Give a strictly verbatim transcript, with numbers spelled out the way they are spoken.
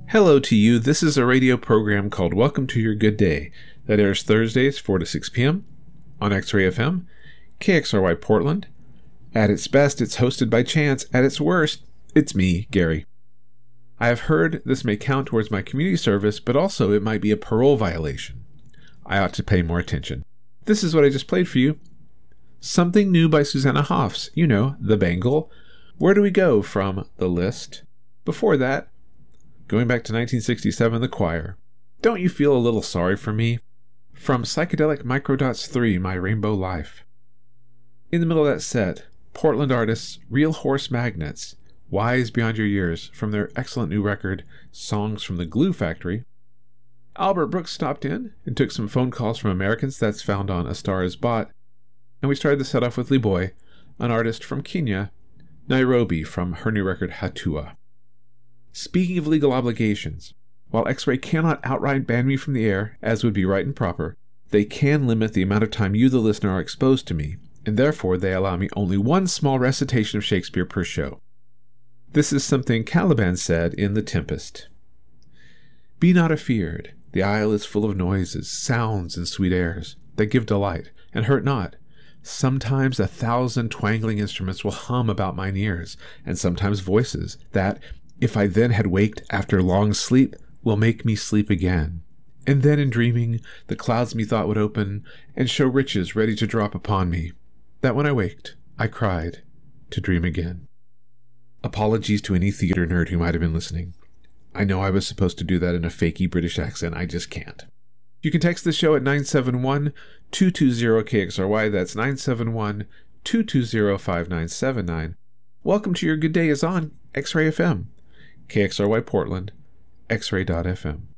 Hello to you. This is a radio program called Welcome to Your Good Day that airs Thursdays four to six p.m. on X-Ray F M, K X R Y Portland. At its best, it's hosted by chance. At its worst, it's me, Gary. I have heard this may count towards my community service, but also it might be a parole violation. I ought to pay more attention. This is what I just played for you. Something new by Susanna Hoffs. You know, The Bangle. Where do we go from The List? Before that, going back to nineteen sixty-seven, The Choir. Don't you feel a little sorry for me? From Psychedelic Microdots three, My Rainbow Life. In the middle of that set, Portland artists Real Horse Magnets, Wise Beyond Your Years, from their excellent new record, Songs from the Glue Factory. Albert Brooks stopped in and took some phone calls from Americans. That's found on A Star Is Bought. And we started the set off with Liboy, an artist from Kenya, Nairobi, from her new record, Hatua. Speaking of legal obligations, while X-Ray cannot outright ban me from the air, as would be right and proper, they can limit the amount of time you, the listener, are exposed to me, and therefore they allow me only one small recitation of Shakespeare per show. This is something Caliban said in The Tempest. Be not afeard, the isle is full of noises, sounds, and sweet airs, that give delight, and hurt not. Sometimes a thousand twangling instruments will hum about mine ears, and sometimes voices, that, if I then had waked after long sleep, will make me sleep again. And then in dreaming, the clouds methought would open, and show riches ready to drop upon me, that when I waked, I cried, to dream again. Apologies to any theater nerd who might have been listening. I know I was supposed to do that in a fakey British accent, I just can't. You can text the show at nine seven one, two two zero, K X R Y, that's nine seven one, two two zero, five nine seven nine. Welcome to Your Good Day is on X-Ray F M. K X R Y Portland, X Ray dot F M.